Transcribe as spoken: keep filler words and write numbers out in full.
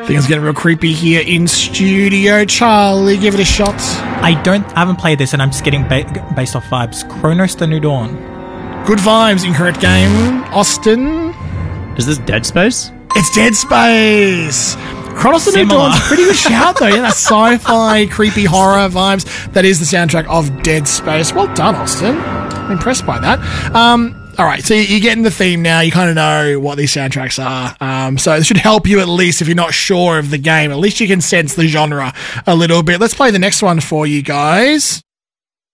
Things getting real creepy here in studio. Charlie, give it a shot. I don't, I haven't played this, and I'm just getting ba- based off vibes. Chronos: The New Dawn. Good vibes, incorrect game. Austin. Is this Dead Space? It's Dead Space. Chronos: The New Similar. Dawn's a pretty good shout, though. Yeah, that sci-fi, creepy horror vibes. That is the soundtrack of Dead Space. Well done, Austin. I'm impressed by that. Um... All right, so you're getting the theme now. You kind of know what these soundtracks are. Um, so it should help you at least if you're not sure of the game. At least you can sense the genre a little bit. Let's play the next one for you guys.